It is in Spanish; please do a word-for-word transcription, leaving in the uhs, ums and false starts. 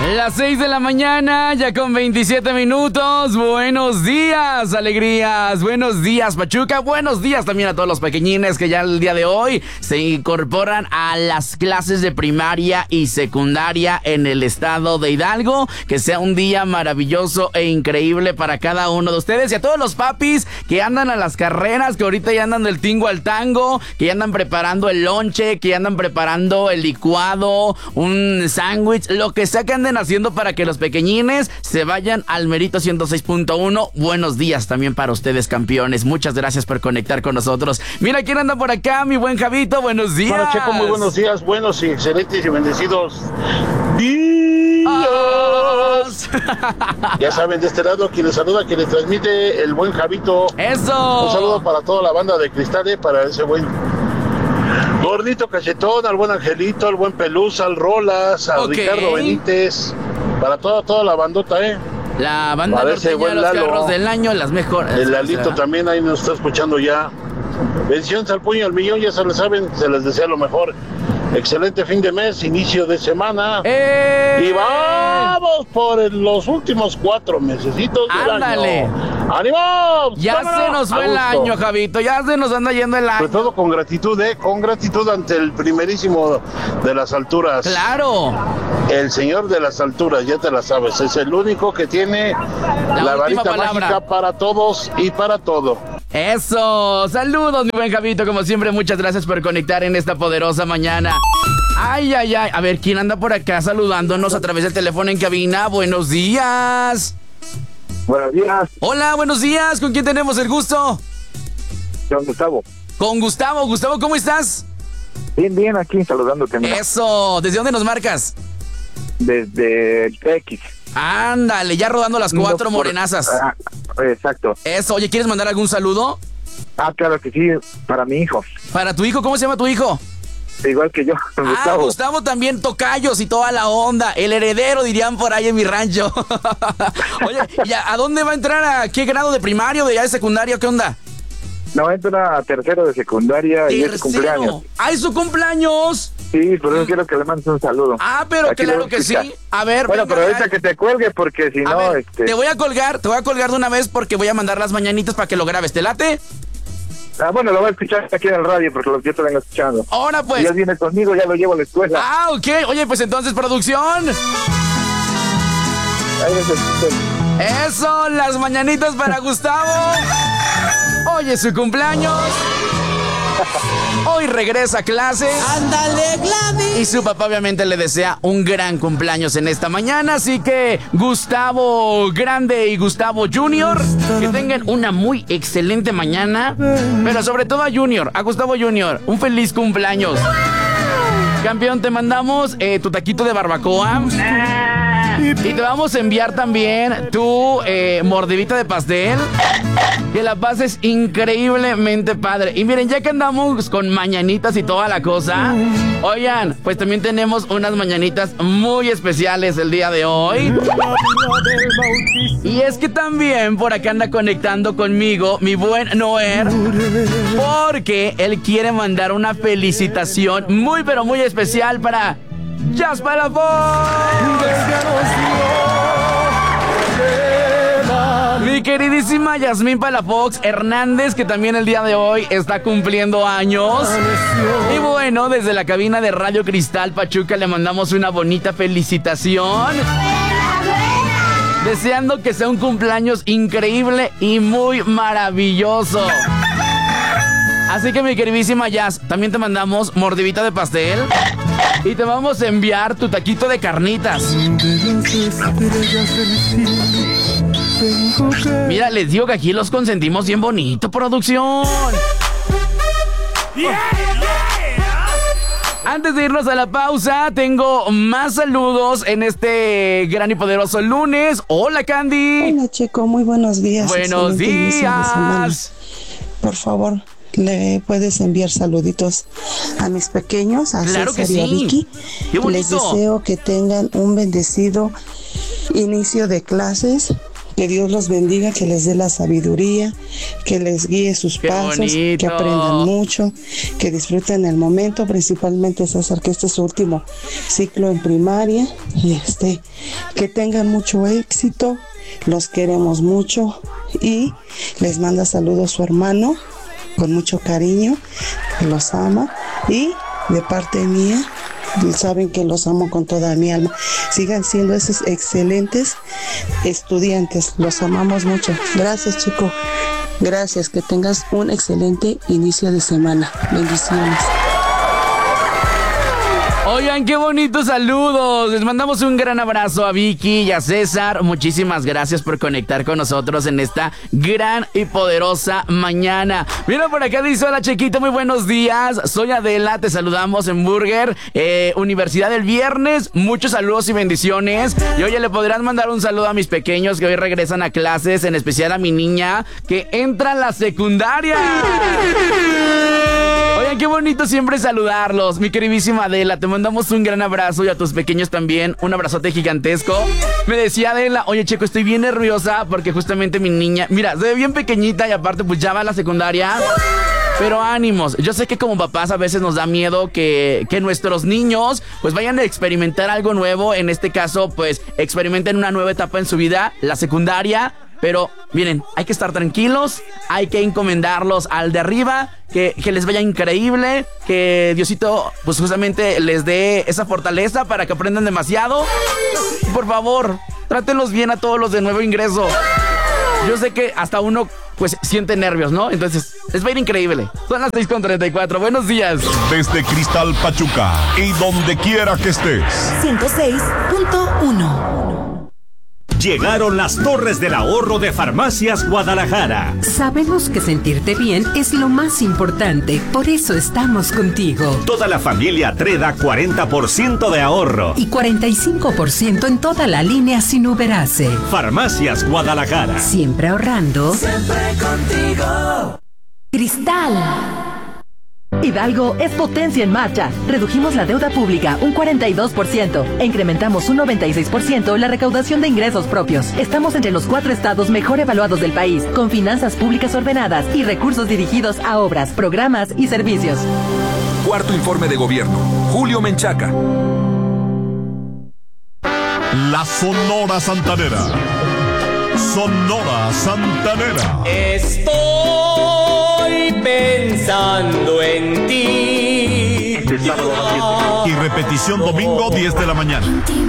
Las seis de la mañana, ya con veintisiete minutos. Buenos días, alegrías. Buenos días, Pachuca. Buenos días también a todos los pequeñines que ya el día de hoy se incorporan a las clases de primaria y secundaria en el estado de Hidalgo. Que sea un día maravilloso e increíble para cada uno de ustedes. Y a todos los papis que andan a las carreras, que ahorita ya andan del tingo al tango, que ya andan preparando el lonche, que ya andan preparando el licuado, un sándwich, lo que sea que anden haciendo para que los pequeñines se vayan al Merito ciento seis punto uno. Buenos días también para ustedes, campeones. Muchas gracias por conectar con nosotros. Mira quién anda por acá, mi buen Javito. Buenos días. Bueno, Checo, muy buenos días. Buenos y excelentes y bendecidos días. Ya saben, de este lado, quien les saluda, quien les transmite, el buen Javito. ¡Eso! Un saludo para toda la banda de Cristal, eh, para ese buen Gordito Cachetón, al buen Angelito, al buen Pelusa, al Rolas, a okay. Ricardo Benítez, para toda toda la bandota, eh. La banda para norteña de los Lalo, carros del año, las mejores. El Lalito ¿será? También ahí nos está escuchando ya. Bendiciones al puño al millón, ya se lo saben, se les desea lo mejor. Excelente fin de mes, inicio de semana. ¡Eh! Y vamos por el- los últimos cuatro mesecitos del ¡Ándale! año. ¡Ánimo! Ya se nos fue el año, Javito. Ya se nos anda yendo el año. Sobre todo con gratitud, ¿eh? Con gratitud ante el primerísimo de las alturas. ¡Claro! El señor de las alturas, ya te la sabes. Es el único que tiene la, última varita palabra. mágica para todos y para todo. Eso, saludos mi buen Javito, como siempre muchas gracias por conectar en esta poderosa mañana. Ay, ay, ay, a ver, ¿quién anda por acá saludándonos a través del teléfono en cabina? Buenos días. Buenos días, Hola, buenos días, ¿con quién tenemos el gusto? don Gustavo. Con Gustavo, Gustavo, ¿cómo estás? Bien, bien, aquí saludándote. Mira, Eso, ¿desde dónde nos marcas? desde el X. Ándale, ya rodando las cuatro morenazas. Ah, exacto. Eso, oye, ¿quieres mandar algún saludo? Ah, claro que sí, para mi hijo. Para tu hijo, ¿cómo se llama tu hijo? Igual que yo, Ah, Gustavo. Gustavo también, tocayos y toda la onda. El heredero, dirían por ahí en mi rancho. Oye, ¿y a, a dónde va a entrar? ¿A qué grado de primario, de ya de secundario? ¿Qué onda? No, entra a tercero de secundaria y es su cumpleaños. ¡Ah, es su cumpleaños! Sí, por eso quiero que le mandes un saludo. Ah, pero Aquí claro lo voy a que sí. escuchar. A ver, Bueno, venga, pero ahorita ay. que te cuelgue porque si A no, ver, este... te voy a colgar, te voy a colgar de una vez porque voy a mandar las mañanitas para que lo grabes. ¿Te late? Ah, bueno, lo voy a escuchar aquí en el radio porque lo- yo te vengo escuchando. Ahora pues. Y él viene conmigo, ya lo llevo a la escuela. Ah, ok. Oye, pues entonces, producción. Ahí es el- Eso, las mañanitas para Gustavo. Hoy es su cumpleaños. Hoy regresa a clases. Ándale, Gladys. Y su papá obviamente le desea un gran cumpleaños en esta mañana. Así que Gustavo Grande y Gustavo Junior, que tengan una muy excelente mañana. Pero sobre todo a Junior, a Gustavo Junior, un feliz cumpleaños. Campeón, te mandamos eh, tu taquito de barbacoa. Y te vamos a enviar también tu eh, mordidita de pastel. Que la pases increíblemente padre. Y miren, ya que andamos con mañanitas y toda la cosa, oigan, pues también tenemos unas mañanitas muy especiales el día de hoy. Y es que también por acá anda conectando conmigo mi buen Noer, porque él quiere mandar una felicitación muy pero muy especial para Jazz Palafox. Mi queridísima Yasmín Palafox Hernández, que también el día de hoy está cumpliendo años. Y bueno, desde la cabina de Radio Cristal Pachuca le mandamos una bonita felicitación. Deseando que sea un cumpleaños increíble y muy maravilloso. Así que mi queridísima Jazz, también te mandamos mordidita de pastel. Y te vamos a enviar tu taquito de carnitas. Mira, les digo que aquí los consentimos bien bonito, producción. Antes de irnos a la pausa, tengo más saludos en este gran y poderoso lunes. Hola, Candy. Hola, Checo, muy buenos días. Buenos Excelente inicio de semana. días. Por favor, le puedes enviar saluditos a mis pequeños, a Claro que César y a sí. Vicky. Qué bonito. Les deseo que tengan un bendecido inicio de clases. Que Dios los bendiga, que les dé la sabiduría, que les guíe sus Qué pasos, bonito. que aprendan mucho, que disfruten el momento, principalmente César, que este es su último ciclo en primaria y este Que tengan mucho éxito, los queremos mucho y les manda saludos su hermano con mucho cariño, los ama y de parte mía, saben que los amo con toda mi alma. Sigan siendo esos excelentes estudiantes, los amamos mucho. Gracias, chico. Gracias, que tengas un excelente inicio de semana. Bendiciones. Oigan, qué bonitos saludos. Les mandamos un gran abrazo a Vicky y a César. Muchísimas gracias por conectar con nosotros en esta gran y poderosa mañana. Mira, por acá dice: hola, Chequito, muy buenos días. Soy Adela, te saludamos en Burger, eh, Universidad del Viernes. Muchos saludos y bendiciones. Y oye, le podrán mandar un saludo a mis pequeños que hoy regresan a clases, en especial a mi niña que entra a la secundaria. Oigan, qué bonito siempre saludarlos. Mi queridísima Adela, te mandamos un gran abrazo y a tus pequeños también, un abrazote gigantesco. Me decía Adela: oye, Checo, estoy bien nerviosa porque justamente mi niña, mira, se ve bien pequeñita y aparte pues ya va a la secundaria. Pero ánimos, yo sé que como papás a veces nos da miedo que, que nuestros niños pues vayan a experimentar algo nuevo. En este caso pues experimenten una nueva etapa en su vida, la secundaria. Pero miren, hay que estar tranquilos, hay que encomendarlos al de arriba, que, que les vaya increíble, que Diosito pues justamente les dé esa fortaleza para que aprendan demasiado. Y por favor, trátenlos bien a todos los de nuevo ingreso. Yo sé que hasta uno pues siente nervios, ¿no? Entonces, les va a ir increíble. Son las seis con treinta y cuatro. Buenos días. Desde Cristal Pachuca y donde quiera que estés. ciento seis punto uno. Llegaron las Torres del Ahorro de Farmacias Guadalajara. Sabemos que sentirte bien es lo más importante, por eso estamos contigo. Toda la familia Treda, cuarenta por ciento de ahorro. Y cuarenta y cinco por ciento en toda la línea sin Uberace. Farmacias Guadalajara. Siempre ahorrando. Siempre contigo. Cristal. Hidalgo es potencia en marcha. Redujimos la deuda pública un cuarenta y dos por ciento e incrementamos un noventa y seis por ciento la recaudación de ingresos propios. Estamos entre los cuatro estados mejor evaluados del país, con finanzas públicas ordenadas y recursos dirigidos a obras, programas y servicios. Cuarto informe de gobierno. Julio Menchaca. La Sonora Santanera. Sonora Santanera. Estoy pensando en ti. Y repetición domingo diez de la mañana.